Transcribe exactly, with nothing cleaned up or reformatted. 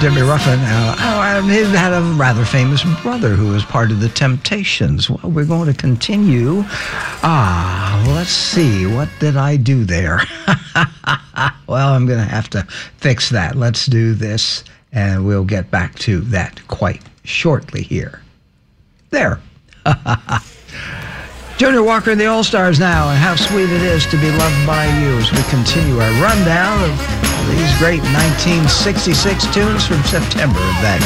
Jimmy Ruffin, uh, oh, he had a rather famous brother who was part of the Temptations. Well, we're going to continue. Ah, let's see. What did I do there? Well, I'm going to have to fix that. Let's do this, and we'll get back to that quite shortly here. There. Junior Walker and the All-Stars now, and how sweet it is to be loved by you as we continue our rundown of these great nineteen sixty-six tunes from September of that